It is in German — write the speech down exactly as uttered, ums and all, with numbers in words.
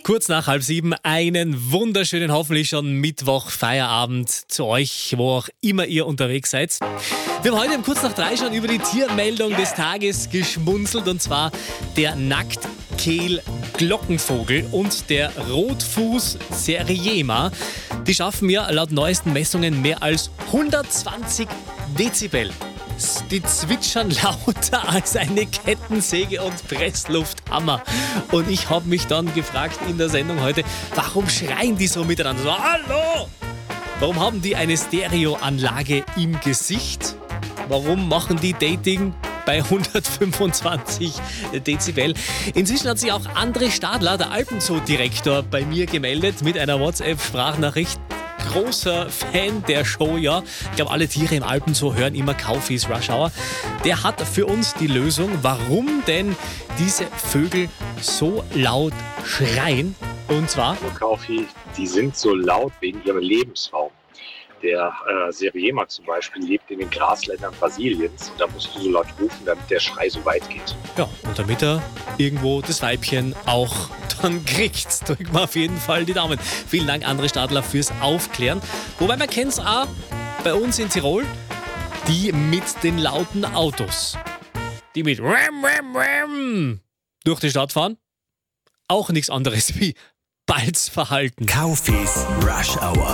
Kurz nach halb sieben, einen wunderschönen, hoffentlich schon Mittwoch, Feierabend zu euch, wo auch immer ihr unterwegs seid. Wir haben heute um kurz nach drei schon über die Tiermeldung des Tages geschmunzelt, und zwar der Nacktkehl-Glockenvogel und der Rotfuß Seriema. Die schaffen ja laut neuesten Messungen mehr als hundertzwanzig Dezibel. Die zwitschern lauter als eine Kettensäge und Presslufthammer. Und ich habe mich dann gefragt in der Sendung heute, warum schreien die so miteinander? So, hallo! Warum haben die eine Stereoanlage im Gesicht? Warum machen die Dating bei hundertfünfundzwanzig Dezibel? Inzwischen hat sich auch André Stadler, der Alpenzoo-Direktor, bei mir gemeldet mit einer WhatsApp-Sprachnachricht. Großer Fan der Show, ja. Ich glaube, alle Tiere im Alpenzoo hören immer Kaufis Rush Hour. Der hat für uns die Lösung, warum denn diese Vögel so laut schreien. Und zwar... Kaufi, die sind so laut wegen ihrem Lebensraum. Der äh, Seriema zum Beispiel lebt in den Grasländern Brasiliens, und da musst du so laut rufen, damit der Schrei so weit geht. Ja, und damit er irgendwo das Weibchen auch dann kriegt, drücken wir auf jeden Fall die Daumen. Vielen Dank, André Stadler, fürs Aufklären. Wobei man kennt es auch bei uns in Tirol, die mit den lauten Autos. Die mit Ram, Ram, Ram durch die Stadt fahren. Auch nichts anderes wie Balzverhalten. Kaufis Rush Hour.